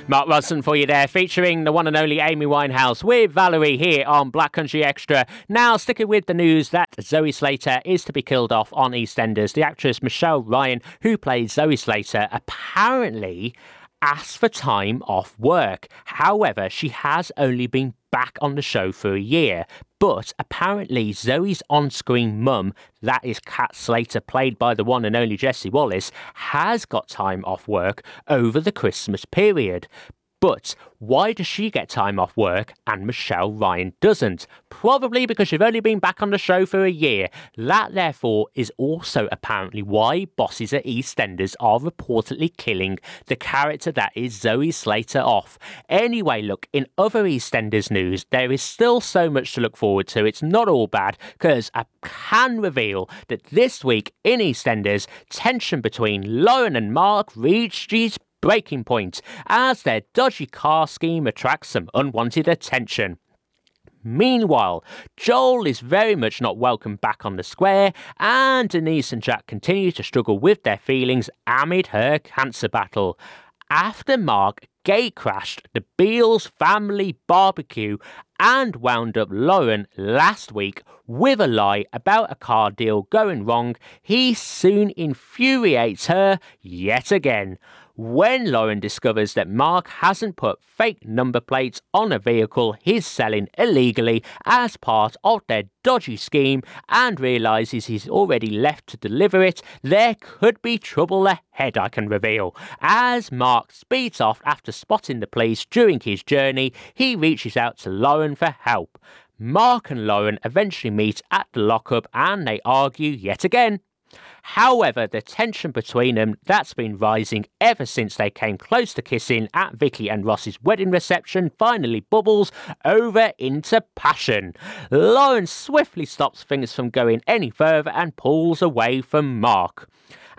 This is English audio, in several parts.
Mark Russell for you there, featuring the one and only Amy Winehouse with Valerie here on Black Country Extra. Now, sticking with the news that Zoe Slater is to be killed off on EastEnders. The actress Michelle Ryan, who plays Zoe Slater, apparently asked for time off work. However, she has only been back on the show for a year. But apparently Zoe's on-screen mum, that is Kat Slater, played by the one and only Jessie Wallace, has got time off work over the Christmas period. But why does she get time off work and Michelle Ryan doesn't? Probably because she's only been back on the show for a year. That, therefore, is also apparently why bosses at EastEnders are reportedly killing the character that is Zoe Slater off. Anyway, look, in other EastEnders news, there is still so much to look forward to. It's not all bad, because I can reveal that this week in EastEnders, tension between Lauren and Mark reached its breaking point as their dodgy car scheme attracts some unwanted attention. Meanwhile, Joel is very much not welcome back on the square, and Denise and Jack continue to struggle with their feelings amid her cancer battle. After Mark gatecrashed the Beals family barbecue and wound up Lauren last week with a lie about a car deal going wrong, he soon infuriates her yet again. When Lauren discovers that Mark hasn't put fake number plates on a vehicle he's selling illegally as part of their dodgy scheme and realises he's already left to deliver it, there could be trouble ahead, I can reveal. As Mark speeds off after spotting the police during his journey, he reaches out to Lauren for help. Mark and Lauren eventually meet at the lockup and they argue yet again. However, the tension between them that's been rising ever since they came close to kissing at Vicky and Ross's wedding reception finally bubbles over into passion. Lauren swiftly stops things from going any further and pulls away from Mark.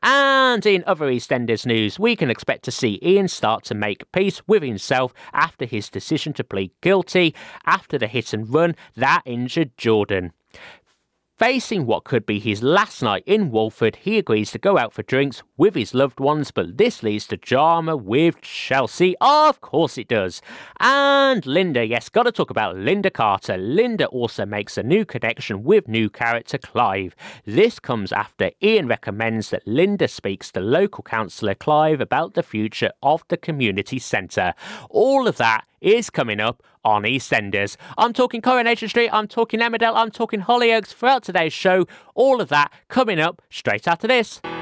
And in other EastEnders news, we can expect to see Ian start to make peace with himself after his decision to plead guilty after the hit and run that injured Jordan. Facing what could be his last night in Walford, he agrees to go out for drinks with his loved ones, but this leads to drama with Chelsea. Of course it does. And Linda, yes, gotta talk about Linda Carter. Linda also makes a new connection with new character Clive. This comes after Ian recommends that Linda speaks to local councillor Clive about the future of the community centre. All of that is coming up on EastEnders. I'm talking Coronation Street, I'm talking Emmerdale, I'm talking Hollyoaks throughout today's show. All of that coming up straight after this.